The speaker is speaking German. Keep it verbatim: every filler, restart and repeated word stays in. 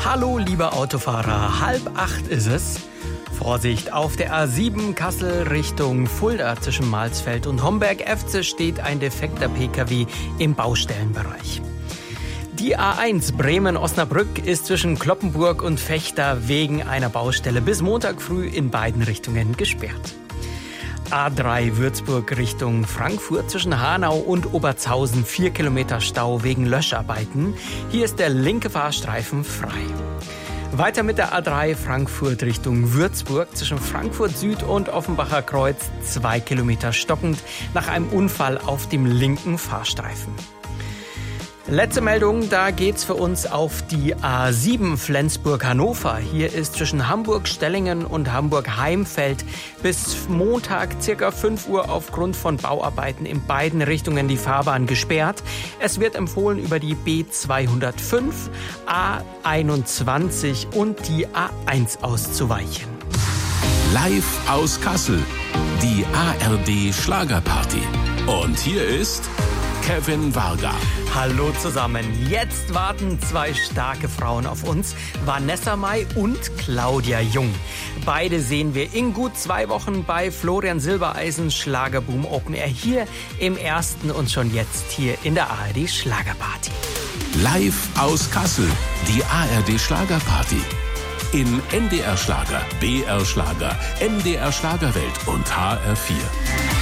Hallo, lieber Autofahrer, halb acht ist es. Vorsicht, auf der A sieben Kassel Richtung Fulda zwischen Malsfeld und Homberg-Efze steht ein defekter P K W im Baustellenbereich. Die A eins Bremen-Osnabrück ist zwischen Cloppenburg und Vechta wegen einer Baustelle bis Montag früh in beiden Richtungen gesperrt. A drei Würzburg Richtung Frankfurt zwischen Hanau und Obertshausen vier Kilometer Stau wegen Löscharbeiten. Hier ist der linke Fahrstreifen frei. Weiter mit der A drei Frankfurt Richtung Würzburg zwischen Frankfurt Süd und Offenbacher Kreuz zwei Kilometer stockend nach einem Unfall auf dem linken Fahrstreifen. Letzte Meldung, da geht's für uns auf die A sieben Flensburg-Hannover. Hier ist zwischen Hamburg-Stellingen und Hamburg-Heimfeld bis Montag circa fünf Uhr aufgrund von Bauarbeiten in beiden Richtungen die Fahrbahn gesperrt. Es wird empfohlen, über die B zweihundertfünf, A einundzwanzig und die A eins auszuweichen. Live aus Kassel, die A R D Schlagerparty. Und hier ist Kevin Varga. Hallo zusammen. Jetzt warten zwei starke Frauen auf uns, Vanessa Mai und Claudia Jung. Beide sehen wir in gut zwei Wochen bei Florian Silbereisens Schlagerboom Open Air hier im ersten und schon jetzt hier in der A R D Schlagerparty. Live aus Kassel, die A R D Schlagerparty. In N D R Schlager, B R Schlager, M D R Schlagerwelt und H R vier.